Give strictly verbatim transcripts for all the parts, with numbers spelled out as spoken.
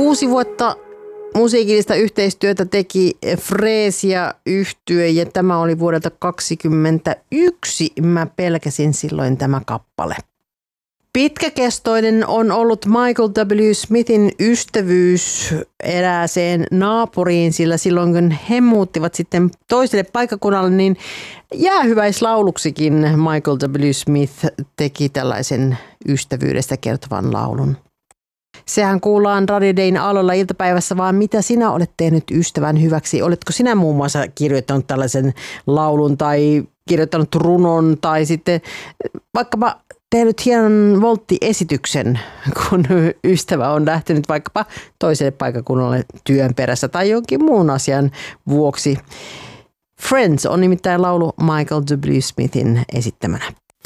Kuusi vuotta musiikillista yhteistyötä teki Freesia yhtye ja tämä oli vuodelta kaksikymmentäyksi. Mä pelkäsin silloin tämä kappale. Pitkäkestoinen on ollut Michael W. Smithin ystävyys erääseen naapuriin, sillä silloin kun he muuttivat sitten toiselle paikkakunnalle, niin jäähyväislauluksikin Michael W. Smith teki tällaisen ystävyydestä kertovan laulun. Sehän kuullaan Radio Dayn aloilla iltapäivässä, vaan mitä sinä olet tehnyt ystävän hyväksi? Oletko sinä muun muassa kirjoittanut tällaisen laulun tai kirjoittanut runon tai sitten vaikkapa tehnyt hienon volttiesityksen, kun ystävä on lähtenyt vaikkapa toiselle paikkakunnalle työn perässä tai jonkin muun asian vuoksi. Friends on nimittäin laulu Michael W. Smithin esittämänä.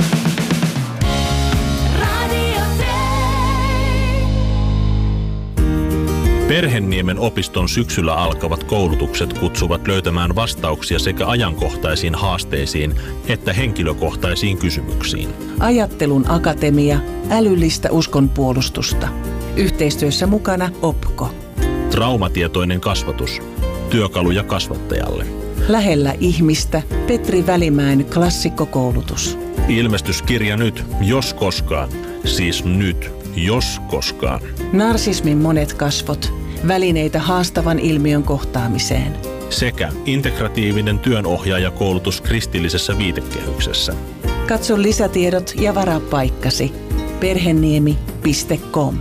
Perhenniemen opiston syksyllä alkavat koulutukset kutsuvat löytämään vastauksia sekä ajankohtaisiin haasteisiin että henkilökohtaisiin kysymyksiin. Ajattelun akatemia, älyllistä uskonpuolustusta. Yhteistyössä mukana Opko. Traumatietoinen kasvatus. Työkaluja kasvattajalle. Lähellä ihmistä Petri Välimäen klassikkokoulutus. Ilmestyskirja nyt, jos koskaan. Siis nyt, jos koskaan. Narsismin monet kasvot. Välineitä haastavan ilmiön kohtaamiseen. Sekä integratiivinen työnohjaajakoulutus kristillisessä viitekehyksessä. Katso lisätiedot ja varaa paikkasi. perheniemi piste com.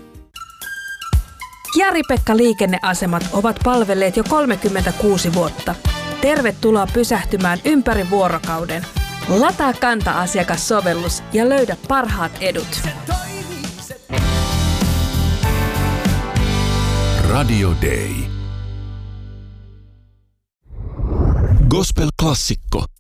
Jari-Pekka liikenneasemat ovat palvelleet jo kolmekymmentäkuusi vuotta. Tervetuloa pysähtymään ympäri vuorokauden. Lataa Kanta-asiakassovellus ja löydä parhaat edut. Radio Day. Gospel-klassikko.